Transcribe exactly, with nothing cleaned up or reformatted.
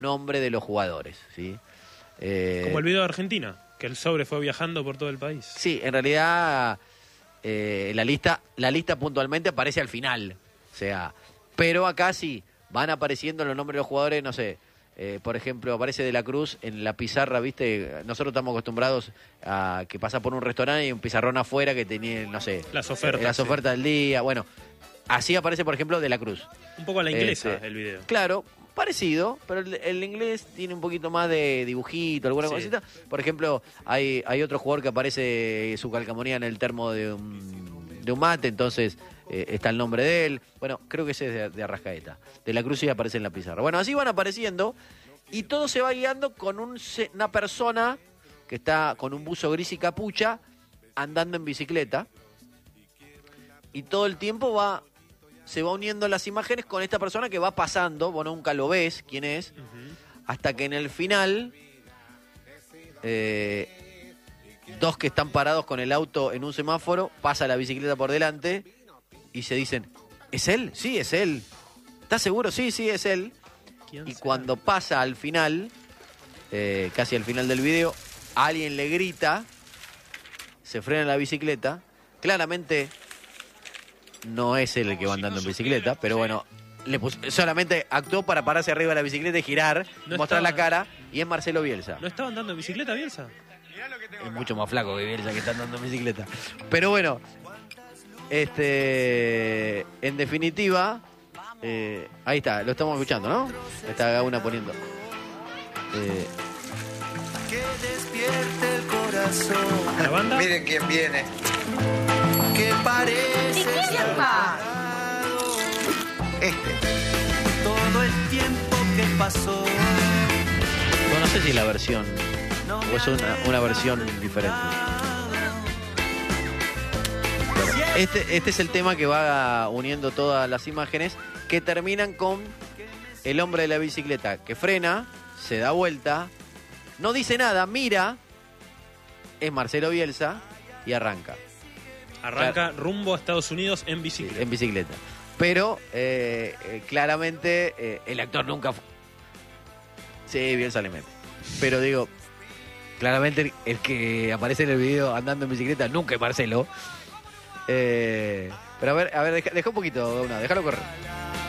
nombre de los jugadores, ¿sí? Eh, Como el video de Argentina, que el sobre fue viajando por todo el país. Sí, en realidad eh, la lista la lista puntualmente aparece al final, o sea, pero acá sí van apareciendo los nombres de los jugadores, no sé, eh, por ejemplo, aparece De la Cruz en la pizarra, ¿viste? Nosotros estamos acostumbrados a que pasa por un restaurante y un pizarrón afuera que tenía, no sé, las ofertas, las ofertas sí. del día, bueno, así aparece, por ejemplo, De la Cruz. Un poco a la inglesa este, el video. Claro, parecido, pero el, el inglés tiene un poquito más de dibujito, alguna sí. cosita. Por ejemplo, hay, hay otro jugador que aparece su calcamonía en el termo de un, de un mate, entonces eh, está el nombre de él. Bueno, creo que ese es de, de Arrascaeta. De la Cruz sí aparece en la pizarra. Bueno, así van apareciendo y todo se va guiando con un, una persona que está con un buzo gris y capucha andando en bicicleta y todo el tiempo va... se va uniendo las imágenes con esta persona que va pasando, vos nunca lo ves quién es, uh-huh. hasta que en el final eh, dos que están parados con el auto en un semáforo, pasa la bicicleta por delante y se dicen, ¿es él? Sí, es él. ¿Estás seguro? Sí, sí, es él. Y será? Cuando pasa al final, eh, casi al final del video, alguien le grita, se frena la bicicleta, claramente... no es él el que va andando en bicicleta, pero bueno, le puso, solamente actuó para pararse arriba de la bicicleta y girar, no mostrar estaba, la cara, y es Marcelo Bielsa. ¿No estaba andando en bicicleta Bielsa? Es mucho más flaco que Bielsa que está andando en bicicleta. Pero bueno, este, en definitiva, eh, ahí está, lo estamos escuchando, ¿no? Está Gauna poniendo. Eh, que despierte el corazón. ¿La banda? Miren quién viene. Que parece ¿Y quién va? Este. Todo el tiempo que pasó. Bueno, no sé si la versión o es una, una versión diferente. Bueno, este, este es el tema que va uniendo todas las imágenes que terminan con el hombre de la bicicleta que frena, se da vuelta, no dice nada, mira, es Marcelo Bielsa y arranca. Arranca claro. rumbo a Estados Unidos en bicicleta. Sí, en bicicleta. Pero eh, eh, claramente eh, el actor nunca fue... Sí, Bielsa le mete. Pero digo, claramente el, el que aparece en el video andando en bicicleta nunca es Marcelo. Eh, pero a ver, a ver, deja, deja un poquito, una, déjalo correr.